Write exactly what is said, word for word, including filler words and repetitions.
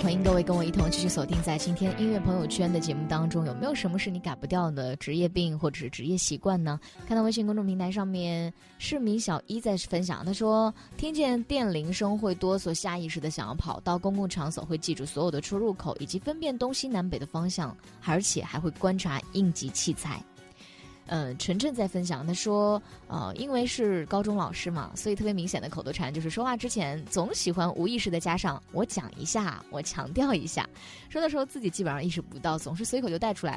欢迎各位跟我一同继续锁定在今天音乐朋友圈的节目当中。有没有什么是你改不掉的职业病或者是职业习惯呢？看到微信公众平台上面市民小一在分享，他说听见电铃声会哆嗦，下意识的想要跑到公共场所，会记住所有的出入口以及分辨东西南北的方向，而且还会观察应急器材。呃，晨晨在分享，他说，呃，因为是高中老师嘛，所以特别明显的口头禅就是说话之前总喜欢无意识的加上"我讲一下""我强调一下"，说的时候自己基本上意识不到，总是随口就带出来